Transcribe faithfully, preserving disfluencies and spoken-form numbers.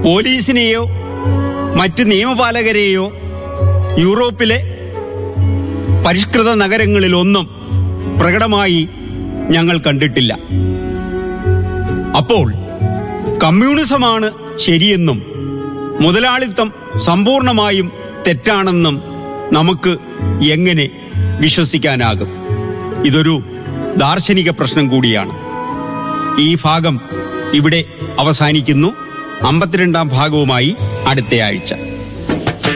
പോലീസിനെയോ മറ്റ് നിയമപാലകരെയോ യൂറോപ്പിലെ പരിഷ്കൃത നഗരങ്ങളിലൊന്നും പ്രകടമായി ഞങ്ങൾ കണ്ടിട്ടില്ല. അപ്പോൾ കമ്മ്യൂണിസമാണ് ശരിയെന്നും മുതലാളിത്തം സമ്പൂർണമായും തെറ്റാണെന്നും നമുക്ക് എങ്ങനെ വിശ്വസിക്കാനാകും? ഇതൊരു ദാർശനിക പ്രശ്നം കൂടിയാണ്. ഈ ഭാഗം ഇവിടെ അവസാനിക്കുന്നു. അമ്പത്തിരണ്ടാം ഭാഗവുമായി അടുത്തയാഴ്ച.